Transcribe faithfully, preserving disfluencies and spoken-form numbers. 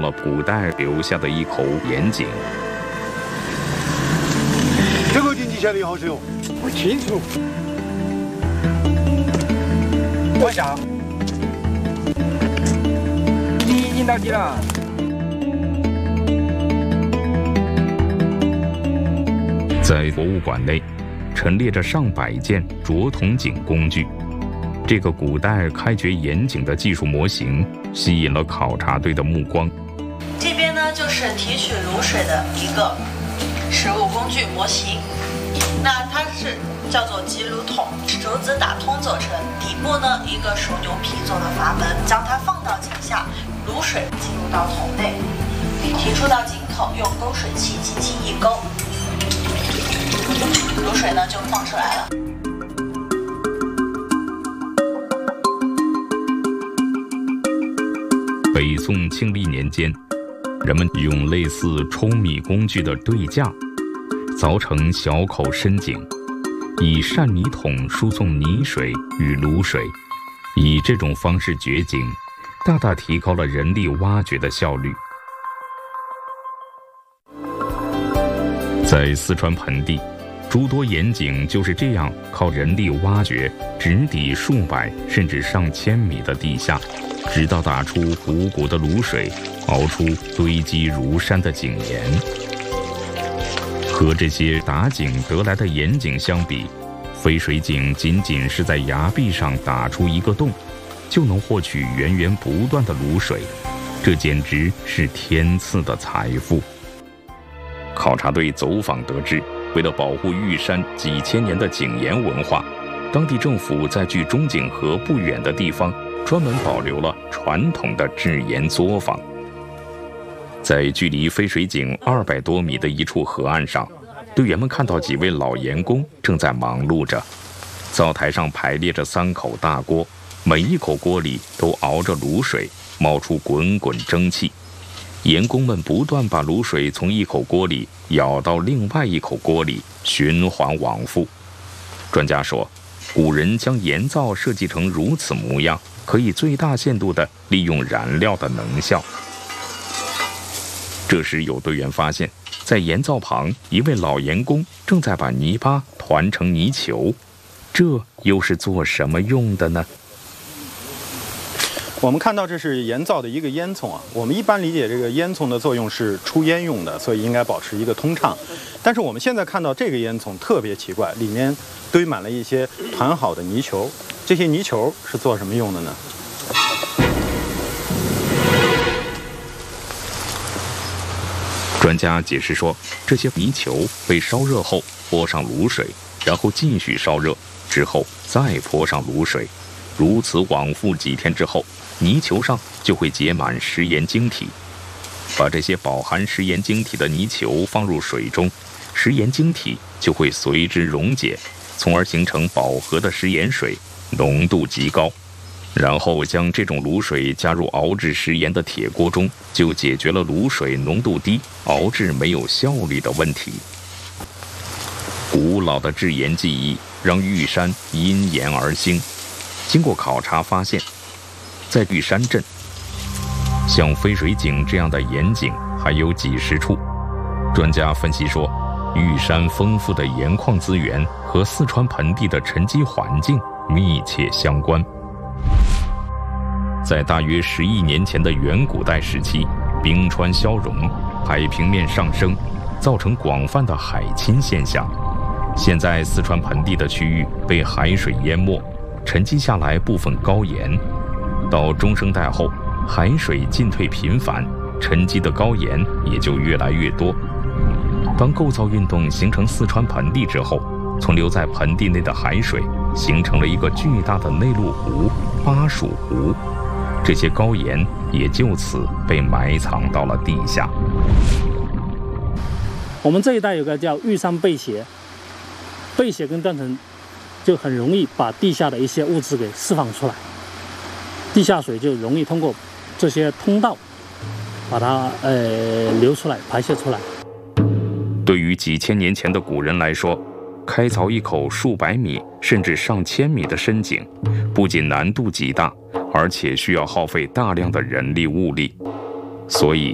了古代留下的一口盐井。 这个井底下的好水哦， 不清楚。我想，你已经到底了。 在博物馆内，陈列着上百件琢铜井工具。这个古代开掘盐井的技术模型吸引了考察队的目光。 这边呢，就是提取卤水的一个实物工具模型。那它是叫做集卤桶，竹子打通做成，底部呢一个属牛皮做的阀门，将它放到井下，卤水进入到桶内，提出到井口，用勾水器轻轻一勾，卤水呢就放出来了。 北宋庆历年间，人们用类似舂米工具的对架，凿成小口深井，以扇泥桶输送泥水与卤水，以这种方式掘井，大大提高了人力挖掘的效率。在四川盆地，诸多盐井就是这样靠人力挖掘，直抵数百甚至上千米的地下，直到打出汩汩的卤水，熬出堆积如山的井盐。和这些打井得来的盐井相比，飞水井仅仅是在崖壁上打出一个洞，就能获取源源不断的卤水，这简直是天赐的财富。考察队走访得知，为了保护玉山几千年的井盐文化，当地政府在距钟井河不远的地方专门保留了传统的制盐作坊。在距离飞水井二百多米的一处河岸上，队员们看到几位老盐工正在忙碌着。灶台上排列着三口大锅，每一口锅里都熬着卤水，冒出滚滚蒸汽。盐工们不断把卤水从一口锅里舀到另外一口锅里，循环往复。专家说，古人将盐灶设计成如此模样，可以最大限度地利用燃料的能效。这时有队员发现，在盐灶旁，一位老盐工正在把泥巴团成泥球，这又是做什么用的呢？ 我们看到这是盐灶的一个烟囱啊，我们一般理解这个烟囱的作用是出烟用的，所以应该保持一个通畅。但是我们现在看到这个烟囱特别奇怪，里面堆满了一些团好的泥球，这些泥球是做什么用的呢？ 专家解释说，这些泥球被烧热后泼上卤水，然后继续烧热，之后再泼上卤水，如此往复几天之后，泥球上就会结满食盐晶体。把这些饱含食盐晶体的泥球放入水中，食盐晶体就会随之溶解，从而形成饱和的食盐水，浓度极高。然后将这种卤水加入熬制食盐的铁锅中，就解决了卤水浓度低、熬制没有效率的问题。古老的制盐技艺让玉山因盐而兴。经过考察发现，在玉山镇，像飞水井这样的盐井还有几十处。专家分析说，玉山丰富的盐矿资源和四川盆地的沉积环境密切相关。在大约十亿年前的远古代时期，冰川消融，海平面上升，造成广泛的海侵现象。现在四川盆地的区域被海水淹没，沉积下来部分高盐。到中生代后，海水进退频繁，沉积的高盐也就越来越多。当构造运动形成四川盆地之后，存留在盆地内的海水形成了一个巨大的内陆湖——巴蜀湖。这些高盐也就此被埋藏到了地下。 我们这一带有个叫玉山背斜，背斜跟断层就很容易把地下的一些物质给释放出来，地下水就容易通过这些通道把它呃流出来、排泄出来。 对于几千年前的古人来说，开凿一口数百米甚至上千米的深井，不仅难度极大，而且需要耗费大量的人力物力。所以，